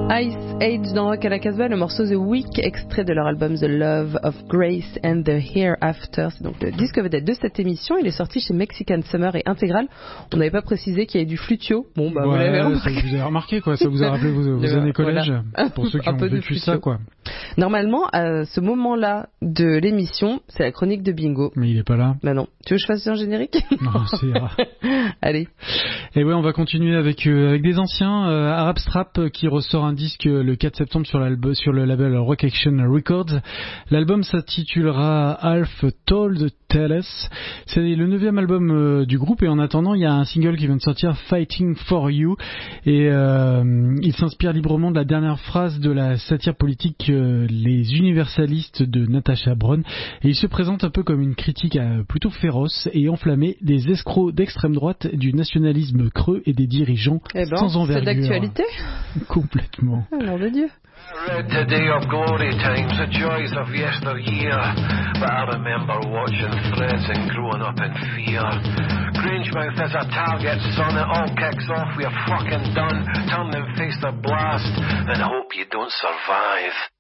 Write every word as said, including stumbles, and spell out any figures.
Ice Age dans Rock à la Casbah, le morceau The Week, extrait de leur album The Love of Grace and the Hereafter. C'est donc le disque vedette de cette émission. Il est sorti chez Mexican Summer et Intégral. On n'avait pas précisé qu'il y avait du flutio. Bon, bah, ouais, vous l'avez remarqué. Ça vous avez remarqué, quoi. Ça vous a rappelé vos, vos années collège. Voilà. Pour ceux qui ont vécu ça, quoi. Normalement, à ce moment-là de l'émission, c'est la chronique de Bingo. Mais il est pas là. Bah non. Tu veux que je fasse un générique? Non, c'est rare. Allez. Et ouais, on va continuer avec, euh, avec des anciens. Euh, Arab Strap euh, qui ressort un disque euh, le quatre septembre sur, sur le label Rock Action Records. L'album s'intitulera Half Told Tell Us. C'est le neuvième album euh, du groupe et en attendant, il y a un single qui vient de sortir, Fighting for You. Et euh, il s'inspire librement de la dernière phrase de la satire politique euh, Les Universalistes de Natasha Brown. Et il se présente un peu comme une critique euh, plutôt féroce et enflammée des escrocs d'extrême droite, du nationalisme creux et des dirigeants eh ben, sans envergure. C'est d'actualité. Complètement. Oh, nom de Dieu. I read today of glory times, the joys of yesteryear, but I remember watching threads and growing up in fear. Grangemouth is a target, son, it all kicks off, we're fucking done. Turn and face the blast, and hope you don't survive.